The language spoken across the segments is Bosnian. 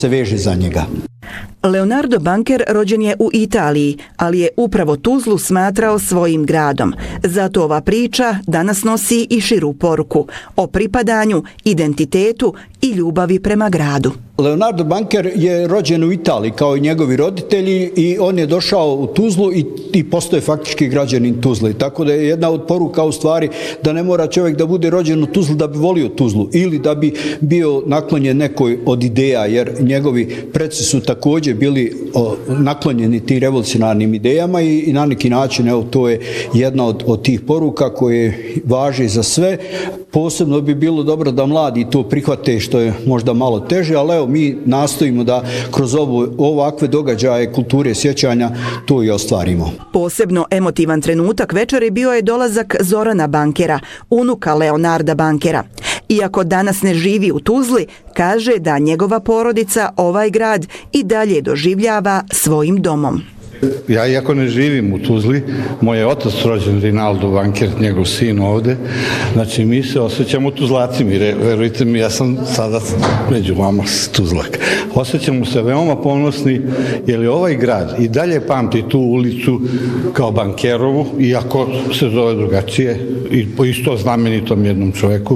se veže za njega. Leonardo Bancher rođen je u Italiji, ali je upravo Tuzlu smatrao svojim gradom. Zato ova priča danas nosi i širu poruku o pripadanju, identitetu i ljubavi prema gradu. Leonardo Bancher je rođen u Italiji kao i njegovi roditelji i on je došao u Tuzlu i postoje faktički građanin Tuzle. Tako da je jedna od poruka u stvari da ne mora čovjek da bude rođen u Tuzlu da bi volio Tuzlu ili da bi bio naklonjen nekoj od ideja, jer njegovi preci su također bili naklonjeni tim revolucionarnim idejama i na neki način evo, to je jedna od tih poruka koje važi za sve. Posebno bi bilo dobro da mladi to prihvate, što je možda malo teže, ali evo mi nastojimo da kroz ovakve događaje kulture sjećanja to i ostvarimo. Posebno emotivan trenutak večeri bio je dolazak Zorana Banchera, unuka Leonarda Banchera. Iako danas ne živi u Tuzli, kaže da njegova porodica ovaj grad i dalje doživljava svojim domom. Ja iako ne živim u Tuzli, moj je otac rođen Rinaldo Bancher, njegov sin ovde, znači mi se osjećamo Tuzlacima, verujte mi, ja sam sada među vama Tuzlak. Osjećamo se veoma ponosni, jer je ovaj grad i dalje pamti tu ulicu kao Bancherovu, iako se zove drugačije, i po isto znamenitom jednom čoveku.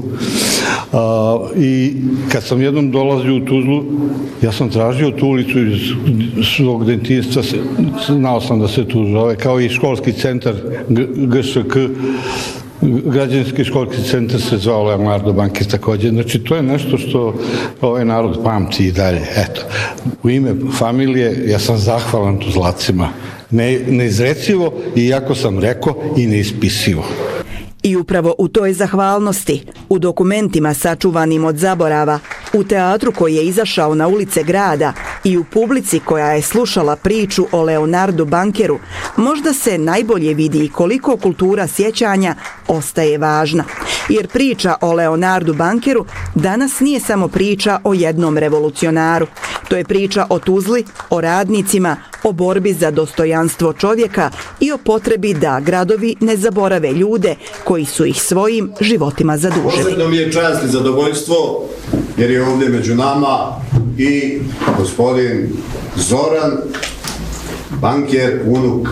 I kad sam jednom dolazio u Tuzlu, ja sam tražio tu ulicu iz svog detinjstva, znao sam da se tu zove, kao i školski centar GŠK, građanski školski centar se zvao Leonardo Bancher također. Znači, to je nešto što ovaj narod pamti i dalje. Eto, u ime familije ja sam zahvalan Tuzlacima. Neizrecivo, iako sam rekao, i neispisivo. I upravo u toj zahvalnosti, u dokumentima sačuvanim od zaborava, u teatru koji je izašao na ulice grada i u publici koja je slušala priču o Leonardu Bancheru, možda se najbolje vidi koliko kultura sjećanja ostaje važna. Jer priča o Leonardu Bancheru danas nije samo priča o jednom revolucionaru. To je priča o Tuzli, o radnicima, o borbi za dostojanstvo čovjeka i o potrebi da gradovi ne zaborave ljude koji su ih svojim životima zadužili. Posebno mi je čast i zadovoljstvo jer je ovdje među nama i gospodin Zoran Bancher, unuk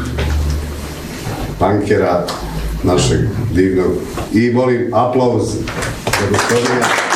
Banchera, našeg divnog. I molim aplauz za gospodina.